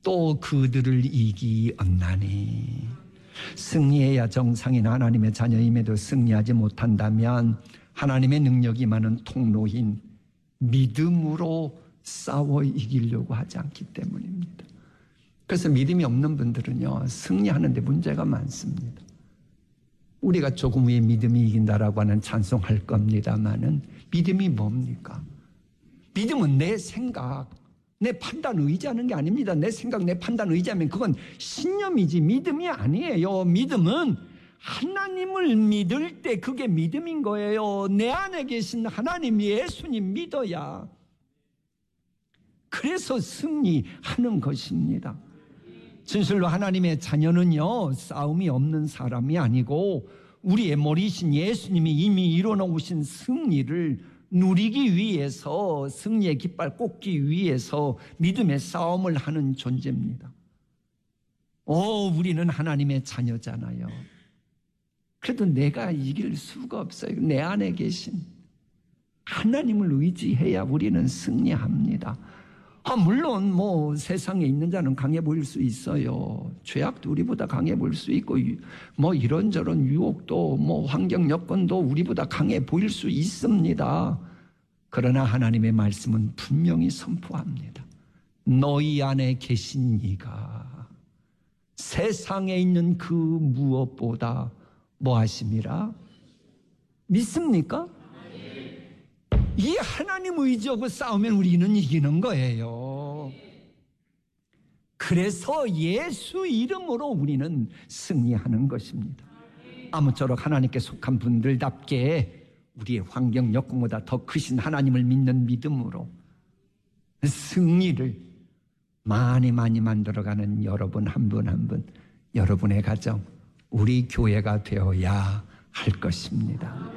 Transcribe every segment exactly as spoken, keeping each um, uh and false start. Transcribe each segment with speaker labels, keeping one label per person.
Speaker 1: 또 그들을 이기었나니. 승리해야 정상인 하나님의 자녀임에도 승리하지 못한다면 하나님의 능력이 많은 통로인 믿음으로 싸워 이기려고 하지 않기 때문입니다. 그래서 믿음이 없는 분들은요, 승리하는데 문제가 많습니다. 우리가 조금 후에 믿음이 이긴다라고 하는 찬송할 겁니다만은 믿음이 뭡니까? 믿음은 내 생각, 내 판단 의지하는 게 아닙니다. 내 생각, 내 판단 의지하면 그건 신념이지 믿음이 아니에요. 믿음은 하나님을 믿을 때 그게 믿음인 거예요. 내 안에 계신 하나님 예수님 믿어야 그래서 승리하는 것입니다. 진실로 하나님의 자녀는요, 싸움이 없는 사람이 아니고 우리의 머리신 예수님이 이미 이뤄놓으신 승리를 누리기 위해서, 승리의 깃발 꽂기 위해서 믿음의 싸움을 하는 존재입니다. 오, 우리는 하나님의 자녀잖아요. 그래도 내가 이길 수가 없어요. 내 안에 계신 하나님을 의지해야 우리는 승리합니다. 아, 물론 뭐 세상에 있는 자는 강해 보일 수 있어요. 죄악도 우리보다 강해 보일 수 있고 뭐 이런저런 유혹도 뭐 환경 여건도 우리보다 강해 보일 수 있습니다. 그러나 하나님의 말씀은 분명히 선포합니다. 너희 안에 계신 이가 세상에 있는 그 무엇보다 뭐 하심이라? 믿습니까? 이 하나님 의지하고 싸우면 우리는 이기는 거예요. 그래서 예수 이름으로 우리는 승리하는 것입니다. 아무쪼록 하나님께 속한 분들답게 우리의 환경 여건보다 더 크신 하나님을 믿는 믿음으로 승리를 많이 많이 만들어가는 여러분 한 분 한 분, 여러분의 가정, 우리 교회가 되어야 할 것입니다.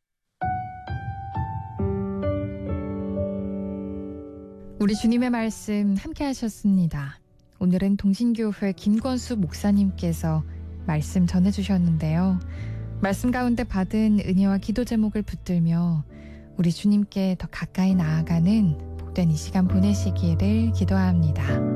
Speaker 2: 우리 주님의 말씀 함께 하셨습니다. 오늘은 동신교회 김권수 목사님께서 말씀 전해주셨는데요. 말씀 가운데 받은 은혜와 기도 제목을 붙들며 우리 주님께 더 가까이 나아가는 복된 이 시간 보내시기를 기도합니다.